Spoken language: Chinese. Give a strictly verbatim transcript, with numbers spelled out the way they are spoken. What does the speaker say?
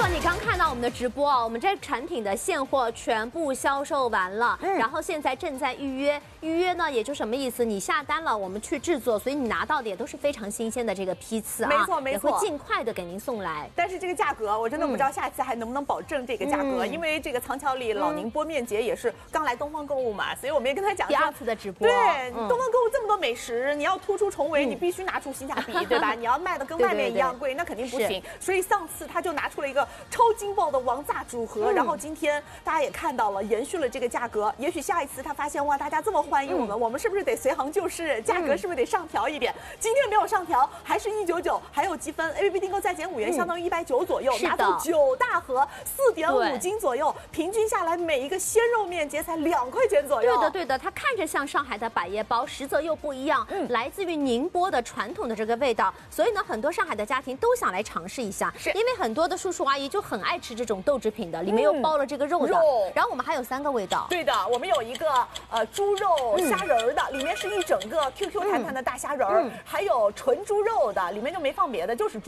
果你刚看到我们的直播啊，我们这产品的现货全部销售完了，嗯、然后现在正在预约。预约呢，也就什么意思？你下单了，我们去制作，所以你拿到的也都是非常新鲜的这个批次啊， 没错没错， 也会尽快的给您送来。 但是这个价格，我真的不知道下次还能不能保证这个价格，嗯、因为这个藏桥里老宁波面节也是刚来东方购物嘛，所以我们也跟他讲第二次的直播。 对，嗯、东方购物这么多美食，你要突出重围，嗯、你必须拿出性价比，对吧？你要卖的跟外面一样贵，对对对，那肯定不行。所以上次他就拿出了一个超劲爆的王炸组合，嗯、然后今天大家也看到了，延续了这个价格。也许下一次他发现哇，大家这么欢迎我们，嗯、我们是不是得随行就市，价格是不是得上调一点？嗯、今天没有上调，还是一九九，还有积分 ，A P P 订购再减五元，嗯、相当于一百九左右，拿走九大盒，四点五斤左右，平均下来每一个鲜肉面节才两块钱左右。 对的，对的，它看着像上海的百叶包，实则又不一样，嗯、来自于宁波的传统的这个味道，所以呢，很多上海的家庭都想来尝试一下，是因为很多的叔叔阿姨就很爱吃这种豆制品的，里面又包了这个肉的。嗯、然后我们还有三个味道。 对的，我们有一个呃猪肉虾仁儿的，嗯、里面是一整个 Q Q 弹弹的大虾仁儿，嗯、还有纯猪肉的，里面就没放别的，就是猪。